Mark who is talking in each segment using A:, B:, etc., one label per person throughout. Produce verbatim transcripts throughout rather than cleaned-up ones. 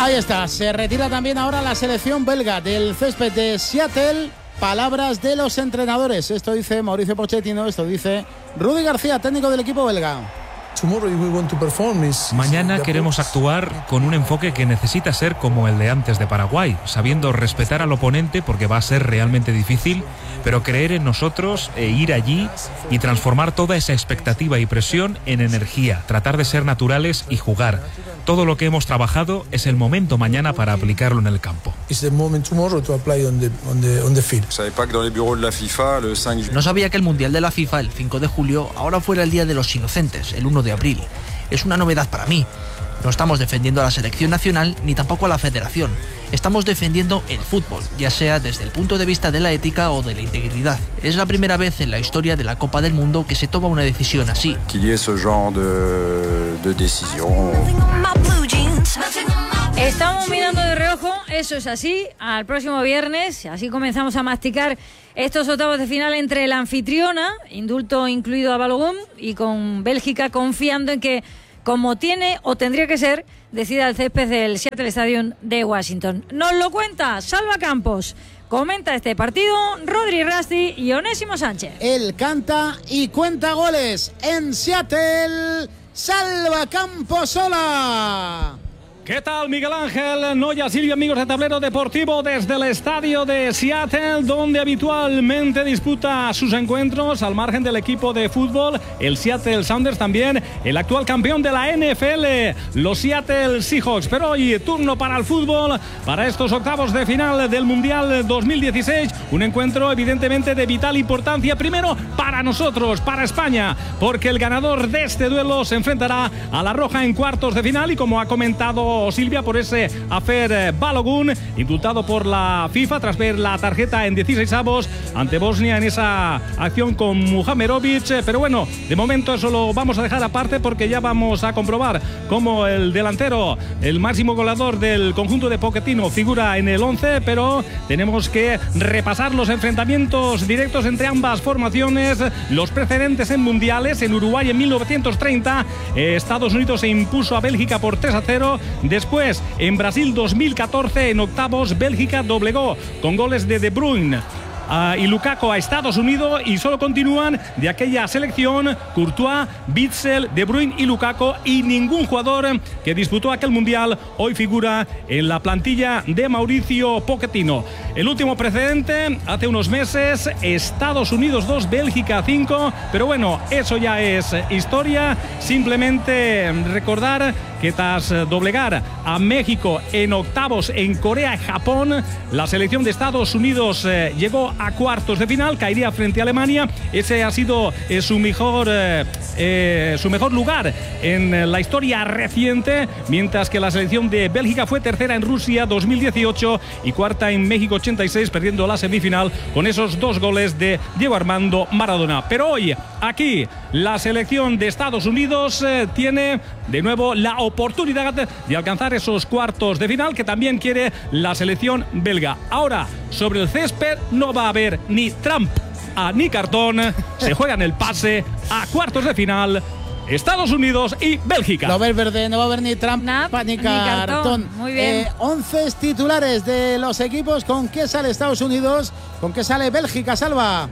A: Ahí está, se retira también ahora la selección belga del césped de Seattle. Palabras de los entrenadores. Esto dice Mauricio Pochettino, esto dice Rudi García, técnico del equipo belga.
B: Mañana queremos actuar con un enfoque que necesita ser como el de antes de Paraguay, sabiendo respetar al oponente porque va a ser realmente difícil, pero creer en nosotros e ir allí y transformar toda esa expectativa y presión en energía, tratar de ser naturales y jugar. Todo lo que hemos trabajado es el momento mañana para aplicarlo en el campo.
C: No sabía que el Mundial de la FIFA, el cinco de julio, ahora fuera el Día de los Inocentes, el uno de abril. Es una novedad para mí. No estamos defendiendo a la selección nacional ni tampoco a la federación. Estamos defendiendo el fútbol, ya sea desde el punto de vista de la ética o de la integridad. Es la primera vez en la historia de la Copa del Mundo que se toma una decisión así.
D: Estamos mirando de reojo, eso es así, al próximo viernes, así comenzamos a masticar estos octavos de final entre la anfitriona, indulto incluido a Balogun, y con Bélgica, confiando en que, como tiene o tendría que ser, decida el césped del Seattle Stadium de Washington. Nos lo cuenta Salva Campos. Comenta este partido Rodri Rasti y Onésimo Sánchez.
A: Él canta y cuenta goles en Seattle. Salva Campos sola.
E: ¿Qué tal, Miguel Ángel? Noya, Silvia, amigos de Tablero Deportivo, desde el estadio de Seattle, donde habitualmente disputa sus encuentros, al margen del equipo de fútbol, el Seattle Sounders, también el actual campeón de la N F L, los Seattle Seahawks. Pero hoy, turno para el fútbol, para estos octavos de final del Mundial dos mil dieciséis, un encuentro evidentemente de vital importancia, primero para nosotros, para España, porque el ganador de este duelo se enfrentará a la Roja en cuartos de final, y como ha comentado Silvia, por ese afer Balogun, indultado por la FIFA tras ver la tarjeta en dieciséis avos ante Bosnia en esa acción con Muhamerovic. Pero bueno, de momento eso lo vamos a dejar aparte, porque ya vamos a comprobar cómo el delantero, el máximo goleador del conjunto de Pochettino, figura en el once, pero tenemos que repasar los enfrentamientos directos entre ambas formaciones, los precedentes en mundiales. En Uruguay en mil novecientos treinta, eh, Estados Unidos se impuso a Bélgica por tres a cero. Después, en Brasil dos mil catorce, en octavos, Bélgica doblegó con goles de De Bruyne Uh, y Lukaku a Estados Unidos, y solo continúan de aquella selección Courtois, Witsel, De Bruyne y Lukaku, y ningún jugador que disputó aquel mundial hoy figura en la plantilla de Mauricio Pochettino. El último precedente hace unos meses, Estados Unidos dos, Bélgica cinco, pero bueno, eso ya es historia. Simplemente recordar que tras doblegar a México en octavos en Corea y Japón, la selección de Estados Unidos eh, llegó a cuartos de final, caería frente a Alemania. Ese ha sido eh, su mejor eh, eh, su mejor lugar en la historia reciente, mientras que la selección de Bélgica fue tercera en Rusia dos mil dieciocho y cuarta en México ochenta y seis, perdiendo la semifinal con esos dos goles de Diego Armando Maradona. Pero hoy, aquí, la selección de Estados Unidos eh, tiene de nuevo la oportunidad de alcanzar esos cuartos de final que también quiere la selección belga. Ahora, sobre el césped no va a haber ni trampa ni cartón. Se juegan el pase a cuartos de final Estados Unidos y Bélgica.
A: No va a haber verde, no va a haber ni trampa
D: Nah,
A: ni,
D: ni
A: cartón.
D: cartón. Muy bien.
A: Eh, once titulares de los equipos. ¿Con qué sale Estados Unidos? ¿Con qué sale Bélgica, Salva?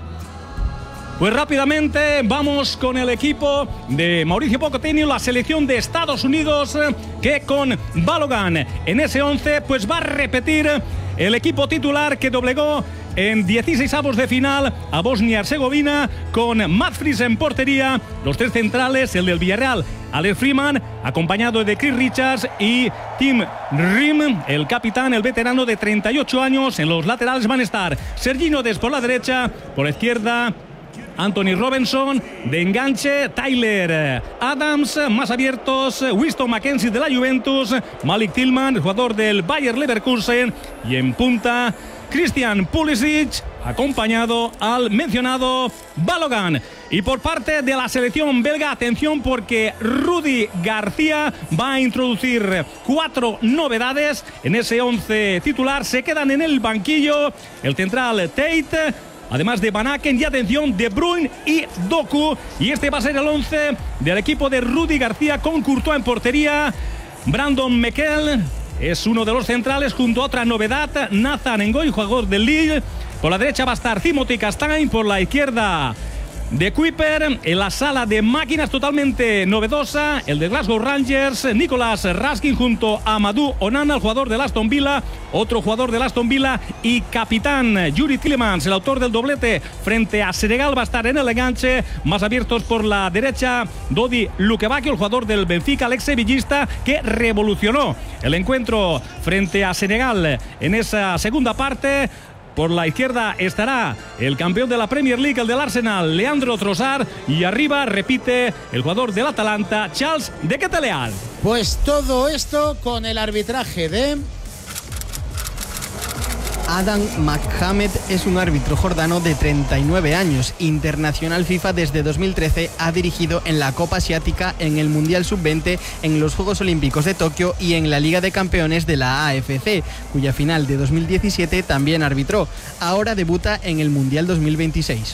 E: Pues rápidamente vamos con el equipo de Mauricio Pochettino, la selección de Estados Unidos, que con Balogun en ese once pues va a repetir el equipo titular que doblegó en dieciséis avos de final a Bosnia-Herzegovina, con Matt Fries en portería, los tres centrales, el del Villarreal, Alex Freeman, acompañado de Chris Richards, y Tim Ream, el capitán, el veterano de treinta y ocho años. En los laterales van a estar Serginho Dest por la derecha, por la izquierda Anthony Robinson, de enganche Tyler Adams, más abiertos Winston McKenzie de la Juventus, Malik Tillman, jugador del Bayer Leverkusen, y en punta Christian Pulisic, acompañado al mencionado Balogun. Y por parte de la selección belga, atención, porque Rudi García va a introducir cuatro novedades en ese once titular. Se quedan en el banquillo el central Tate, además de Van Aken, y atención, De Bruyne y Doku. Y este va a ser el once del equipo de Rudi García, con Courtois en portería, Brandon Mekel, es uno de los centrales junto a otra novedad, Nathan Ngoy, jugador del Lille. Por la derecha va a estar Timothy Castagne, por la izquierda de Kuiper. En la sala de máquinas totalmente novedosa, el de Glasgow Rangers, Nicolas Raskin junto a Amadou Onana, el jugador del Aston Villa, otro jugador del Aston Villa y capitán Yuri Tielemans, el autor del doblete frente a Senegal, va a estar en el enganche. Más abiertos por la derecha, Dodi Lukebakio, el jugador del Benfica, el ex sevillista, que revolucionó el encuentro frente a Senegal en esa segunda parte. Por la izquierda estará el campeón de la Premier League, el del Arsenal, Leandro Trossard. Y arriba repite el jugador del Atalanta, Charles de Ketelaere.
A: Pues todo esto con el arbitraje de...
F: Adam Mohamed es un árbitro jordano de treinta y nueve años, internacional FIFA desde dos mil trece, ha dirigido en la Copa Asiática, en el Mundial sub veinte, en los Juegos Olímpicos de Tokio y en la Liga de Campeones de la A F C, cuya final de dos mil diecisiete también arbitró. Ahora debuta en el Mundial dos mil veintiséis.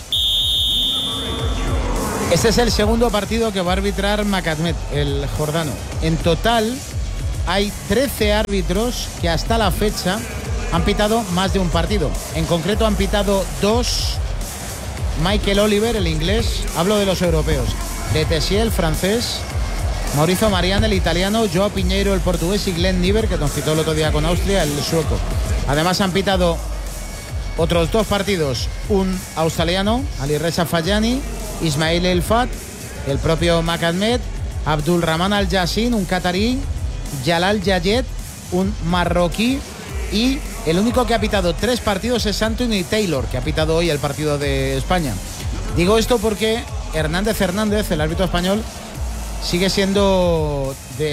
A: Este es el segundo partido que va a arbitrar Mohamed, el jordano. En total hay trece árbitros que hasta la fecha han pitado más de un partido. En concreto han pitado dos. Michael Oliver, el inglés, hablo de los europeos, de Tessier, el francés, Maurizio Mariani, el italiano, Joao Pinheiro, el portugués, y Glenn Niver, que nos pitó el otro día con Austria, el sueco. Además han pitado otros dos partidos, un australiano, Ali Reza Fajani, Ismail El Fat, el propio Mohamed, Abdul Rahman Al Yassin, un catarí, Jalal Yayet, un marroquí, y el único que ha pitado tres partidos es Anthony Taylor, que ha pitado hoy el partido de España. Digo esto porque Hernández Hernández, el árbitro español, sigue siendo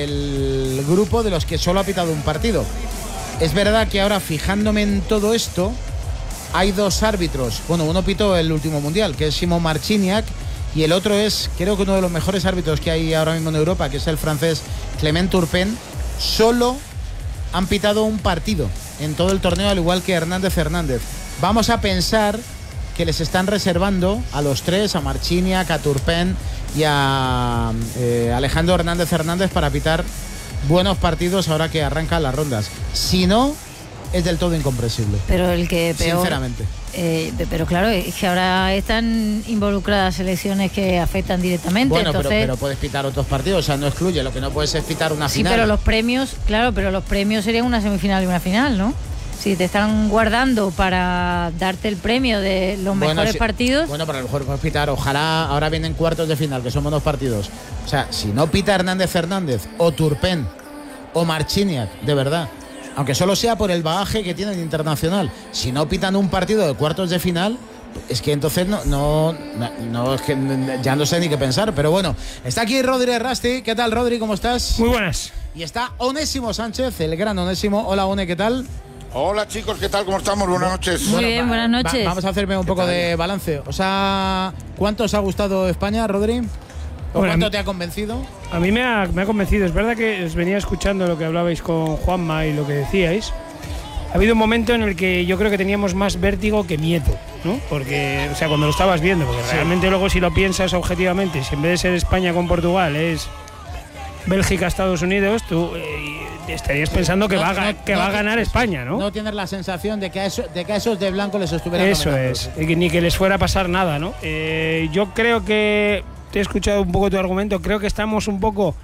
A: del grupo de los que solo ha pitado un partido. Es verdad que ahora, fijándome en todo esto, hay dos árbitros. Bueno, uno pitó el último mundial, que es Simon Marciniak, y el otro es, creo que uno de los mejores árbitros que hay ahora mismo en Europa, que es el francés Clement Turpin. Solo han pitado un partido en todo el torneo, al igual que Hernández Hernández. Vamos a pensar que les están reservando a los tres, a Marciniak, a Turpin y a eh, Alejandro Hernández Hernández, para pitar buenos partidos ahora que arrancan las rondas. Si no, es del todo incomprensible.
D: Pero el que peor,
A: sinceramente.
D: Eh, pero claro, es que ahora están involucradas selecciones que afectan directamente.
A: Bueno,
D: entonces...
A: pero, pero puedes pitar otros partidos, o sea, no excluye. Lo que no puedes es pitar una
D: sí,
A: final.
D: Sí, pero los premios, claro, pero los premios serían una semifinal y una final, ¿no? Si te están guardando para darte el premio de los
A: bueno,
D: mejores
A: si,
D: partidos.
A: Bueno, pero a lo mejor puedes pitar, ojalá ahora vienen cuartos de final, que son buenos partidos. O sea, si no pita Hernández Hernández o Turpin o Marciniak, de verdad, aunque solo sea por el bagaje que tienen internacional, si no pitan un partido de cuartos de final, es que entonces no, no, no, no es que ya no sé ni qué pensar. Pero bueno, está aquí Rodri Rasti. ¿Qué tal, Rodri? ¿Cómo estás?
G: Muy buenas.
A: Y está Onésimo Sánchez, el gran Onésimo. Hola, One, ¿qué tal?
H: Hola, chicos, ¿qué tal? ¿Cómo estamos? Buenas noches.
D: Muy bueno, bien, buenas noches.
A: Va, vamos a hacerme un poco de balance. O sea, ¿cuánto os ha gustado España, Rodri? ¿O bueno, cuánto te ha convencido?
G: A mí me ha, me ha convencido. Es verdad que os venía escuchando lo que hablabais con Juanma y lo que decíais. Ha habido un momento en el que yo creo que teníamos más vértigo que miedo, ¿no? Porque, o sea, cuando lo estabas viendo, porque sí. Realmente luego si lo piensas objetivamente, si en vez de ser España con Portugal es Bélgica, Estados Unidos, tú eh, estarías pensando que, no, va, a, que no, va a ganar España, ¿no?
A: No tienes la sensación de que a, eso, de que a esos de blanco les estuvieran
G: Eso es, y ni que les fuera a pasar nada, ¿no? Eh, yo creo que, te he escuchado un poco tu argumento, creo que estamos un poco,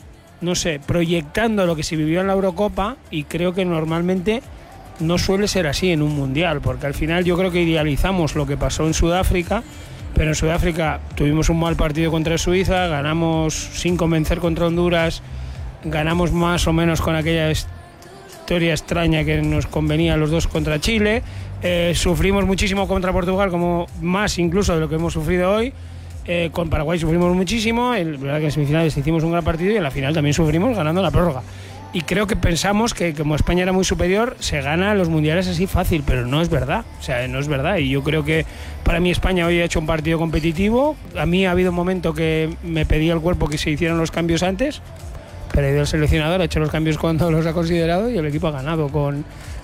G: no sé, proyectando lo que se vivió en la Eurocopa, y creo que normalmente no suele ser así en un mundial, porque al final yo creo que idealizamos lo que pasó en Sudáfrica, pero en Sudáfrica tuvimos un mal partido contra Suiza, ganamos sin convencer contra Honduras, ganamos más o menos con aquella historia extraña que nos convenía a los dos contra Chile, eh, sufrimos muchísimo contra Portugal, como más incluso de lo que hemos sufrido hoy, eh, con Paraguay sufrimos muchísimo, en verdad que en semifinales hicimos un gran partido y en la final también sufrimos ganando la prórroga. Y creo que pensamos que como España era muy superior, se gana los mundiales así fácil, pero no es verdad. O sea, no es verdad. Y yo creo que para mí España hoy ha hecho un partido competitivo. A mí ha habido un momento que me pedía el cuerpo que se hicieran los cambios antes, pero el seleccionador ha hecho los cambios cuando los ha considerado y el equipo ha ganado con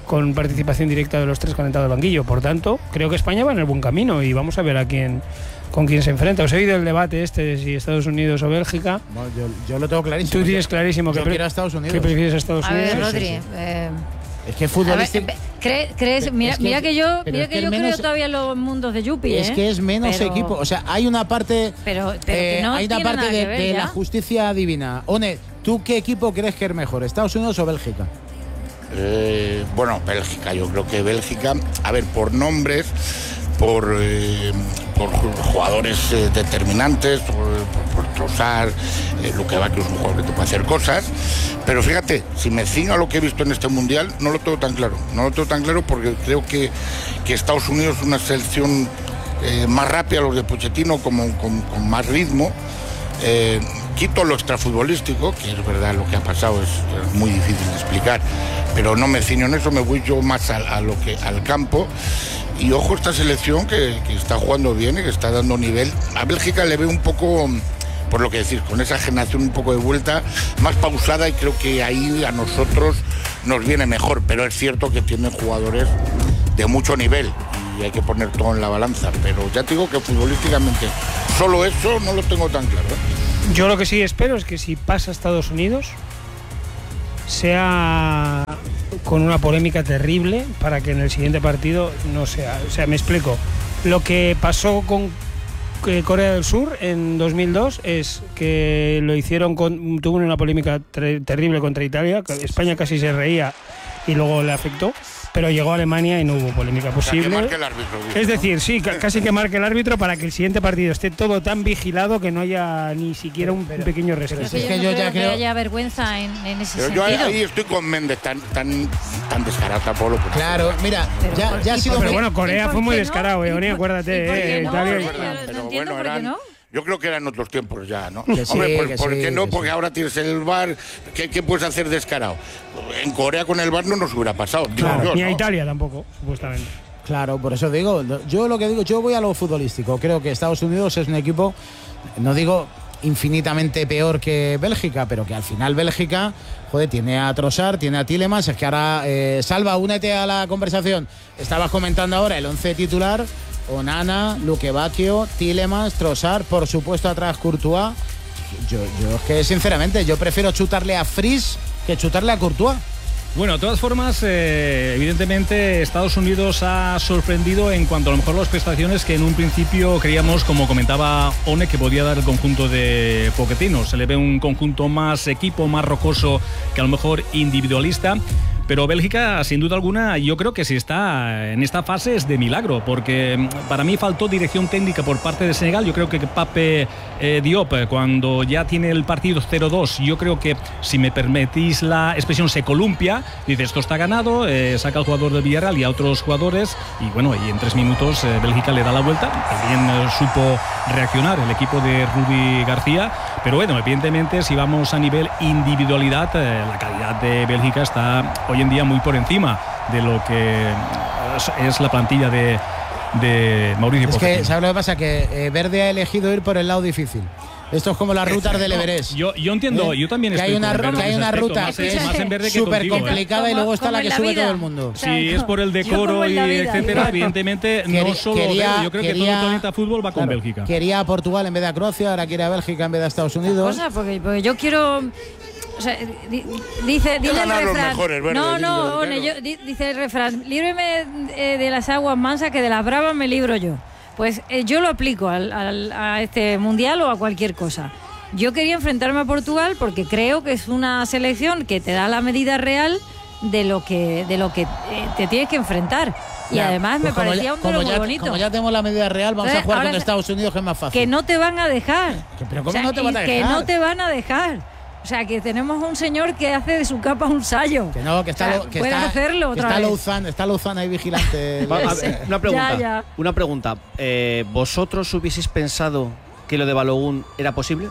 G: con participación directa de los tres conectados al banquillo. Por tanto, creo que España va en el buen camino y vamos a ver a quién con quién se enfrenta. Os he oído el debate este de si Estados Unidos o Bélgica.
A: Bueno, yo, yo lo tengo clarísimo.
G: Tú tienes clarísimo
A: yo
G: que,
A: quiero a Estados Unidos.
G: que prefieres a Estados
D: a
G: Unidos.
D: ver, Rodri,
A: sí, sí.
D: Eh,
A: es que futbolístico.
D: ¿Crees? ¿crees? Mira,
A: es que,
D: mira que yo, mira
A: es
D: que
A: que
D: yo
A: menos,
D: creo todavía en los mundos de Yupi.
A: Es
D: ¿eh?
A: que es menos
D: pero,
A: equipo. O sea, hay una parte.
D: Pero, pero
A: eh,
D: que no
A: hay una
D: tiene
A: parte
D: nada
A: de,
D: que ver,
A: de
D: ¿ya?
A: la justicia divina. One, ¿tú qué equipo crees que es mejor, Estados Unidos o Bélgica?
H: Eh, bueno, Bélgica, yo creo que Bélgica, a ver, por nombres, por, eh, por jugadores eh, determinantes, por, por, por Trossard, eh, Luque Bacchio es un jugador que te puede hacer cosas, pero fíjate, si me ciño a lo que he visto en este Mundial, no lo tengo tan claro, no lo tengo tan claro porque creo que, que Estados Unidos es una selección eh, más rápida, los de Pochettino, como, con, con más ritmo. Eh, quito lo extrafutbolístico, que es verdad lo que ha pasado, es, es muy difícil de explicar, pero no me ciño en eso, me voy yo más a, a lo que al campo. Y ojo esta selección que, que está jugando bien y que está dando nivel. A Bélgica le veo un poco, por lo que decir, con esa generación un poco de vuelta, más pausada, y creo que ahí a nosotros nos viene mejor, pero es cierto que tienen jugadores de mucho nivel y hay que poner todo en la balanza, pero ya te digo que futbolísticamente solo eso no lo tengo tan claro, ¿eh?
G: Yo lo que sí espero es que si pasa a Estados Unidos sea con una polémica terrible para que en el siguiente partido no sea. O sea, me explico. Lo que pasó con Corea del Sur en dos mil dos es que lo hicieron con, tuvo una polémica ter- terrible contra Italia. España casi se reía y luego le afectó, pero llegó a Alemania y no hubo polémica posible.
H: O sea, que marque el árbitro, dice,
G: es decir,
H: ¿no?
G: sí, ca- casi que marque el árbitro para que el siguiente partido esté todo tan vigilado que no haya ni siquiera un
A: Pero,
G: pequeño
D: Pero
G: respeto.
D: es que
A: Es
D: yo
A: que
D: no
A: yo
D: creo
A: ya
D: que
A: creo-
D: haya vergüenza en, en ese
H: Pero yo
D: sentido.
H: ahí estoy con Méndez, tan, tan, tan descarado tampoco lo puedo hacer.
A: Claro, mira,
D: Pero
A: ya,
D: por-
A: ya ha
D: ¿y
A: sido.
D: por
G: Pero
D: qué?
G: bueno,
D: ¿Y
G: Corea
D: por
G: fue muy
D: qué no?
G: descarado,
D: ¿Y
G: Eonia,
D: por-
G: acuérdate,
D: y por qué
G: eh,
D: no?
G: Italia-
D: Yo
H: Es
D: no
H: verdad, pero
D: entiendo
H: bueno,
D: por qué
H: eran-
D: no.
H: yo creo que eran otros tiempos ya, ¿no?
A: Que sí,
H: Hombre, ¿por,
A: que
H: por
A: sí,
H: qué no?
A: que
H: Porque
A: sí.
H: ahora tienes el V A R, ¿qué, qué puedes hacer descarado? En Corea con el V A R no nos hubiera pasado, digo
G: Claro,
H: yo,
G: ni a
H: ¿no?
G: Italia tampoco, supuestamente.
A: Claro, por eso digo, yo lo que digo, yo voy a lo futbolístico. Creo que Estados Unidos es un equipo, no digo infinitamente peor que Bélgica, pero que al final Bélgica, joder, tiene a Trossard, tiene a Tielemans. Es que ahora, eh, Salva, únete a la conversación. Estabas comentando ahora el once titular: Onana, Luque Bacchio, Tielemans, Trossard, por supuesto atrás Courtois. Yo, yo es que sinceramente yo prefiero chutarle a Fries que chutarle a Courtois.
E: Bueno, de todas formas, eh, evidentemente Estados Unidos ha sorprendido en cuanto a lo mejor las prestaciones que en un principio creíamos, como comentaba One, que podía dar el conjunto de Pochettino. Se le ve un conjunto más equipo, más rocoso que a lo mejor individualista. Pero Bélgica, sin duda alguna, yo creo que si está en esta fase es de milagro, porque para mí faltó dirección técnica por parte de Senegal. Yo creo que Pape eh, Diop, cuando ya tiene el partido cero dos, yo creo que, si me permitís la expresión, se columpia, dice esto está ganado, eh, saca al jugador del Villarreal y a otros jugadores, y bueno, y en tres minutos eh, Bélgica le da la vuelta. También eh, supo reaccionar el equipo de Rudi García, pero bueno, evidentemente si vamos a nivel individualidad, eh, la calidad de Bélgica está hoy en día muy por encima de lo que es, es la plantilla de, de Mauricio
A: Es
E: Pochettino.
A: que, ¿sabes lo que pasa? Que eh, Verde ha elegido ir por el lado difícil. Esto es como las rutas del Everest.
E: Yo, yo entiendo,
A: ¿Eh?
E: yo también
A: que hay
E: estoy
A: una,
E: con Verde
A: que hay
E: en ese
A: una
E: aspecto,
A: ruta
E: más,
A: que
E: es más en verde
A: es
E: que
A: súper
E: contigo, ¿eh?
A: complicada y
D: Como-
A: luego está
D: como
A: la
D: en
A: que
D: la
A: sube
D: vida.
A: todo el mundo.
D: O sea,
E: Si es por el
D: yo
E: decoro
D: como en
E: y
D: la vida,
E: etcétera,
D: igual.
E: evidentemente
A: Quería-
E: no solo
A: quería-
E: Verde, yo creo que todo
A: quería-
E: el planeta fútbol va con
A: claro,
E: Bélgica.
A: Quería a Portugal en vez de a Croacia, ahora quiere a Bélgica en vez de a Estados Unidos.
D: Cosa, porque, porque yo quiero. O sea, di- dice, dice el
H: ganar los
D: refrán.
H: mejores, Verde,
D: no,
H: dice,
D: no, One,
H: claro.
D: yo- di- dice el refrán: líbreme eh, de las aguas mansas, que de las bravas me libro yo. Pues eh, yo lo aplico al, al- a este mundial o a cualquier cosa. Yo quería enfrentarme a Portugal porque creo que es una selección que te da la medida real de lo que de lo que eh, te tienes que enfrentar. Y
A: Ya,
D: además
A: pues
D: me
A: como
D: parecía
A: ya-
D: un duelo
A: como
D: muy
A: ya,
D: bonito.
A: Como ya tenemos la medida real, vamos
D: Entonces,
A: a jugar
D: ahora
A: con
D: se-
A: Estados Unidos, que es más fácil.
D: Que no te van a dejar.
A: Pero ¿cómo
D: O sea,
A: no te van a
D: y
A: dejar?
D: Que no te van a dejar. O sea, que tenemos un señor que hace de su capa un sayo.
A: Que no, que está,
D: O sea,
A: lo- que
D: puede
A: está,
D: hacerlo
A: que
D: otra
A: está
D: vez.
A: Louzán, está Louzán ahí vigilante.
I: Va, a ver, una pregunta.
D: Ya, ya.
I: Una pregunta. Eh, ¿Vosotros hubieseis pensado que lo de Balogun era posible?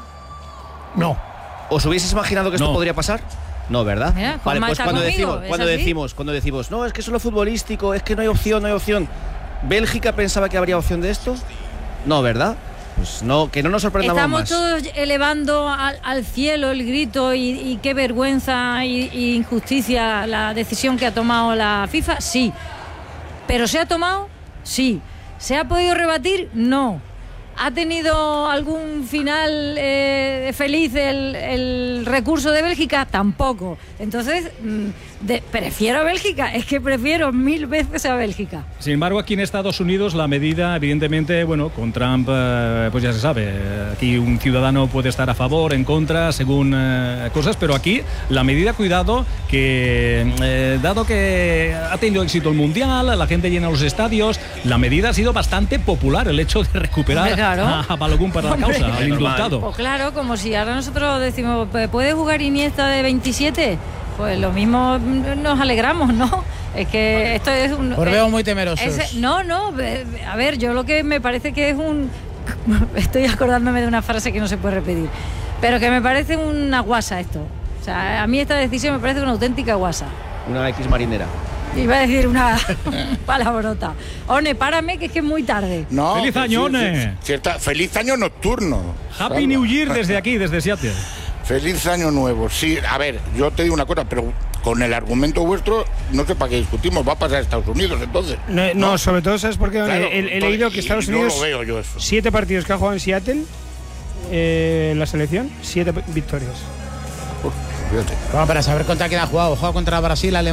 G: No.
I: ¿Os hubieseis imaginado que esto
E: No.
I: podría pasar? No, ¿verdad?
D: Mira,
I: vale,
D: Juanma
I: pues
D: está
I: cuando
D: conmigo,
I: decimos,
D: ¿es
I: cuando
D: así?
I: decimos, cuando decimos, no, es que solo futbolístico, es que no hay opción, no hay opción. ¿Bélgica pensaba que habría opción de esto? No, ¿verdad? pues no, que no nos sorprendamos
D: Estamos
I: más.
D: todos elevando al, al cielo el grito y, y qué vergüenza y, y injusticia la decisión que ha tomado la FIFA, sí. ¿Pero se ha tomado? Sí. ¿Se ha podido rebatir? No. ¿Ha tenido algún final eh, feliz el, el recurso de Bélgica? Tampoco. Entonces, de, prefiero a Bélgica, es que prefiero mil veces a Bélgica.
E: Sin embargo, aquí en Estados Unidos la medida, evidentemente, bueno, con Trump, eh, pues ya se sabe, aquí un ciudadano puede estar a favor, en contra, según eh, cosas, pero aquí la medida, cuidado, que eh, dado que ha tenido éxito el Mundial, la gente llena los estadios, la medida ha sido bastante popular, el hecho de recuperar
D: Claro.
E: a, a Balogun para la causa, al indultado.
D: Pues claro, como si ahora nosotros decimos, ¿puede jugar Iniesta de veintisiete? Pues lo mismo nos alegramos, ¿no? Es que esto es un...
A: Os veo muy temerosos.
D: Es, no, no, a ver, yo lo que me parece que es un... Estoy acordándome de una frase que no se puede repetir, pero que me parece una guasa esto. O sea, a mí esta decisión me parece una auténtica guasa.
I: Una X marinera.
D: Iba a decir una palabrota. One, párame, que es que es muy tarde.
H: No,
E: ¡Feliz
H: que
E: año,
H: sí,
E: One!
H: sí, cierta, feliz año nocturno.
E: Happy
H: Salva.
E: New Year desde aquí, desde Seattle.
H: Feliz año nuevo. Sí, a ver, yo te digo una cosa, pero con el argumento vuestro, no sé para qué discutimos, va a pasar a Estados Unidos entonces.
G: No, no,
H: No.
G: sobre todo, ¿sabes por qué?
H: Claro,
G: he, he
H: entonces,
G: leído que
H: y
G: Estados
H: no
G: Unidos,
H: lo veo yo eso.
G: siete partidos que ha jugado en Seattle, eh, la selección, siete victorias.
H: Uf, fíjate.
A: Bueno, para saber contra quién ha jugado. Juega contra Brasil, Alemania.